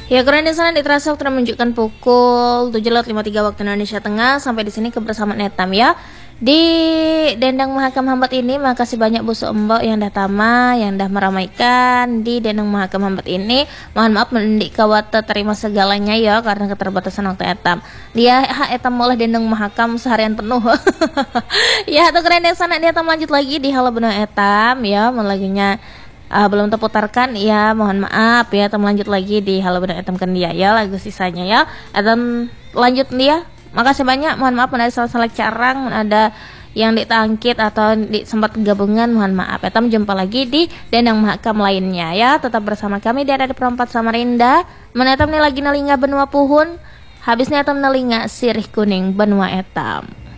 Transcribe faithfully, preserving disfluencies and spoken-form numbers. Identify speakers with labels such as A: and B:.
A: Ya, kurang di sana terasa waktu menunjukkan pukul tujuh lewat lima puluh tiga waktu Indonesia Tengah. Sampai di sini kebersamaan Etam ya. Di Dendang Mahakam Hambat ini makasih banyak Bu Embok yang dah tama, yang dah meramaikan di Dendang Mahakam Hambat ini. Mohon maaf mendik kawata terima segalanya ya karena keterbatasan waktu Etam. Dia hak Etam mulai Dendang Mahakam seharian penuh. Ya, tuh keren di sana dia Etam lanjut lagi di Halo Benua Etam ya, lagunya Uh, belum terputarkan ya, mohon maaf ya. Etam lanjut lagi di Halo Benua Etam kan dia ya, lagu sisanya ya. Etam lanjut dia. Makasih banyak, mohon maaf ada salah-salah carang, ada yang ditangkit atau di, sempat gabungan, mohon maaf. Etam jumpa lagi di Dendang Mahakam lainnya ya. Tetap bersama kami di ada di Perempat Samarinda. Menetam nih lagi nalinga benua puhun. Habisnya Etam nalinga sirih kuning benua Etam.